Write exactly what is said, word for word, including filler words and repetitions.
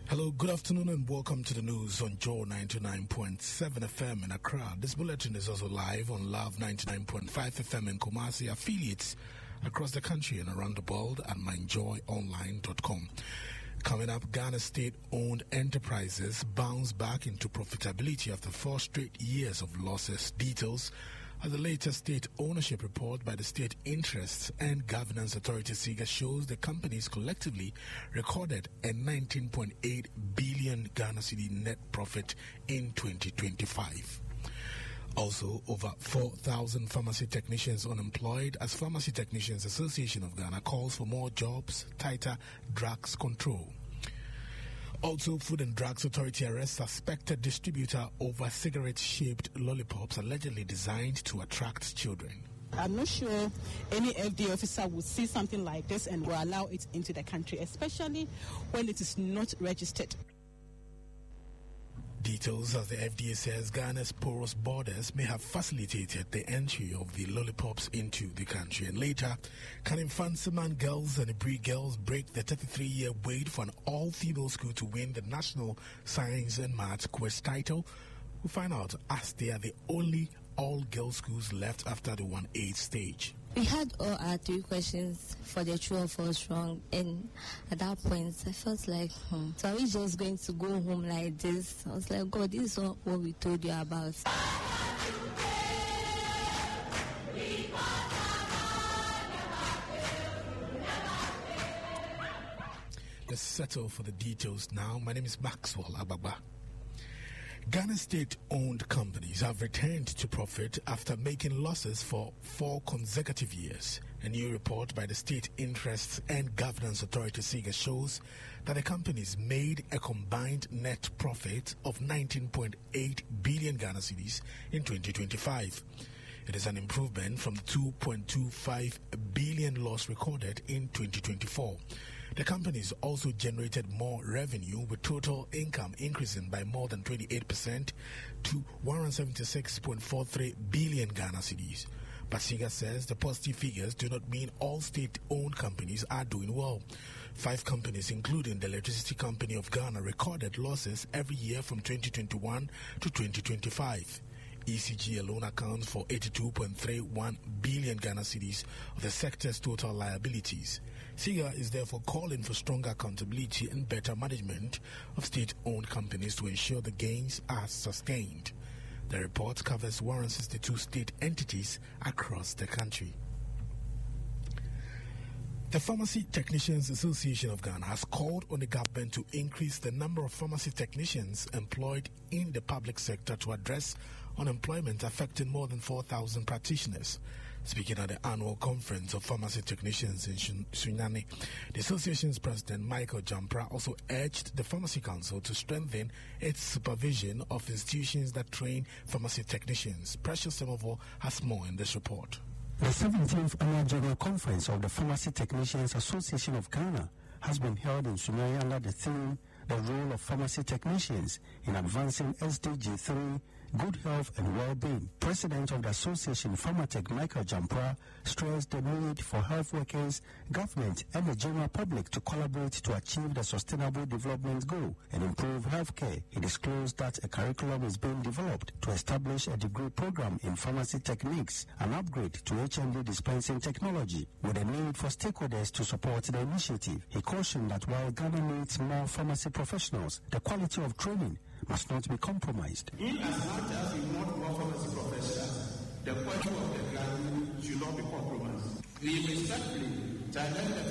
Hello, good afternoon and welcome to the news on Joe ninety-nine point seven F M in Accra. This bulletin is also live on Love ninety-nine point five F M in Kumasi, affiliates across the country and around the world at my joy online dot com. Coming up, Ghana state-owned enterprises bounce back into profitability after four straight years of losses. Details as the latest state ownership report by the State Interests and Governance Authority SIGA shows the companies collectively recorded a nineteen point eight billion Ghana cedi net profit in twenty twenty-five. Also, over four thousand pharmacy technicians unemployed as Pharmacy Technicians Association of Ghana calls for more jobs, tighter drugs control. Also, Food and Drugs Authority arrests suspected distributor over cigarette-shaped lollipops allegedly designed to attract children. I'm not sure any F D A officer would see something like this and will allow it into the country, especially when it is not registered. Details as the F D A says Ghana's porous borders may have facilitated the entry of the lollipops into the country. And later, can Infantsiman girls and Ibri girls break the thirty-three-year wait for an all-female school to win the National Science and Maths Quiz title? We'll find out as they are the only all-girls schools left after the one A stage. We had all our three questions for the true or false wrong, and at that point I felt like, hmm, so are we just going to go home like this? I was like, God, this is not what we told you about. Let's settle for the details now. My name is Maxwell Ababa. Ghana state-owned companies have returned to profit after making losses for four consecutive years. A new report by the State Interests and Governance Authority SIGA shows that the companies made a combined net profit of nineteen point eight billion Ghana cedis in twenty twenty-five. It is an improvement from the two point two five billion loss recorded in twenty twenty-four. The companies also generated more revenue, with total income increasing by more than twenty-eight percent to one hundred seventy-six point four three billion Ghana cedis. But SIGA says the positive figures do not mean all state-owned companies are doing well. Five companies, including the Electricity Company of Ghana, recorded losses every year from twenty twenty-one to twenty twenty-five. E C G alone accounts for eighty-two point three one billion Ghana cedis of the sector's total liabilities. SIGA is therefore calling for stronger accountability and better management of state-owned companies to ensure the gains are sustained. The report covers one hundred sixty-two state entities across the country. The Pharmacy Technicians Association of Ghana has called on the government to increase the number of pharmacy technicians employed in the public sector to address unemployment affecting more than four thousand practitioners. Speaking at the annual conference of pharmacy technicians in Sunyani, the association's president Michael Jampra also urged the Pharmacy Council to strengthen its supervision of institutions that train pharmacy technicians. Precious Semovo has more in this report. The seventeenth Annual General Conference of the Pharmacy Technicians Association of Ghana has been held in Sunyani under the theme, The Role of Pharmacy Technicians in Advancing S D G three, Good Health and Well-Being. President of the Association, Pharmatech Michael Jampra, stressed the need for health workers, government and the general public to collaborate to achieve the Sustainable Development Goal and improve healthcare. He disclosed that a curriculum is being developed to establish a degree program in pharmacy techniques, an upgrade to H M D dispensing technology, with a need for stakeholders to support the initiative. He cautioned that while Ghana needs more pharmacy professionals, the quality of training must not be compromised. In as much as we want more pharmacy professionals, the quality of the training should not be compromised. We respectfully challenge